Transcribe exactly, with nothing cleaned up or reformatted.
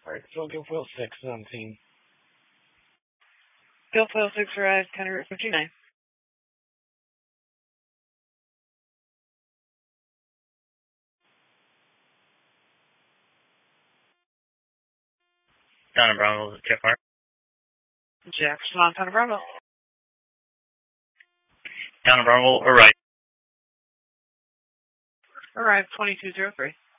Alright, so Guilfoyle six is on scene. Guilfoyle six arrives, County Route fifty-nine. Town of Bravo, check mark. Jackson on Town of Bravo. Town of Bravo, arrive. Arrive twenty-two oh three.